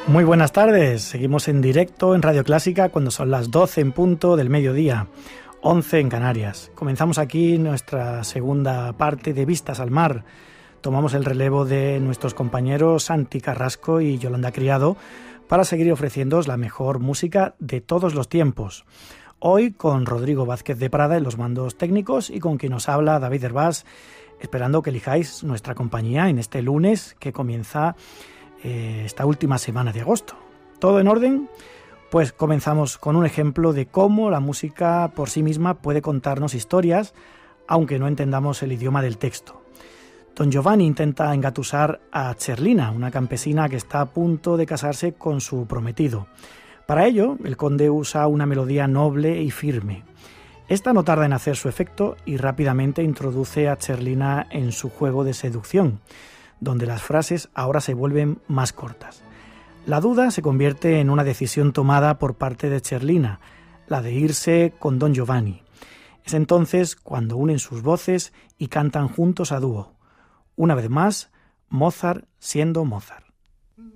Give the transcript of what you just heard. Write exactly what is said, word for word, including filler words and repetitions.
Muy buenas tardes, seguimos en directo en Radio Clásica cuando son las doce en punto del mediodía, once en Canarias. Comenzamos aquí nuestra segunda parte de Vistas al Mar. Tomamos el relevo de nuestros compañeros Santi Carrasco y Yolanda Criado para seguir ofreciéndoos la mejor música de todos los tiempos. Hoy con Rodrigo Vázquez de Prada en los mandos técnicos y con quien nos habla David Hervás, esperando que elijáis nuestra compañía en este lunes que comienza eh, esta última semana de agosto. ¿Todo en orden? Pues comenzamos con un ejemplo de cómo la música por sí misma puede contarnos historias, aunque no entendamos el idioma del texto. Don Giovanni intenta engatusar a Cerlina, una campesina que está a punto de casarse con su prometido. Para ello, el conde usa una melodía noble y firme. Esta no tarda en hacer su efecto y rápidamente introduce a Cerlina en su juego de seducción, donde las frases ahora se vuelven más cortas. La duda se convierte en una decisión tomada por parte de Cerlina, la de irse con Don Giovanni. Es entonces cuando unen sus voces y cantan juntos a dúo. Una vez más, Mozart siendo Mozart.